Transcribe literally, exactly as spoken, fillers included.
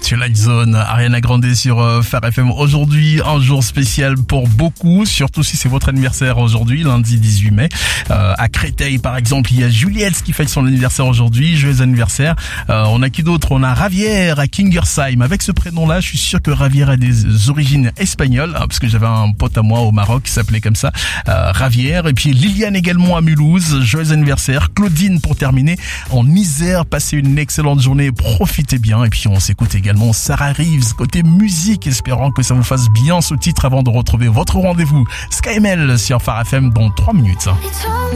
Twilight Zone, Ariana Grande sur euh, Phare F M. Aujourd'hui, un jour spécial pour beaucoup, surtout si c'est votre anniversaire aujourd'hui, lundi dix-huit mai. Euh, à Créteil, par exemple, il y a Juliette qui fête son anniversaire aujourd'hui. Joyeux anniversaire. Euh, on a qui d'autre? On a Javier à Kingersheim. Avec ce prénom-là, je suis sûr que Javier a des origines espagnoles, hein, parce que j'avais un pote à moi au Maroc qui s'appelait comme ça, euh, Javier. Et puis Liliane également à Mulhouse. Joyeux anniversaire. Claudine pour terminer en Isère. Passez une excellente journée. Profitez bien. Et puis on s'écoute également Sarah Reeves côté musique, espérant que ça vous fasse bien ce titre avant de retrouver votre rendez-vous Sky M L sur Phare F M dans trois minutes.